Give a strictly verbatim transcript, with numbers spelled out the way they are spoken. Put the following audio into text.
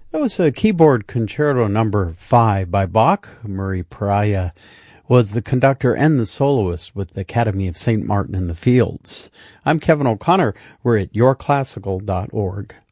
That was a keyboard concerto number five by Bach. Murray Pariah was the conductor and the soloist with the Academy of Saint Martin in the Fields. I'm Kevin O'Connor. We're at your classical dot org.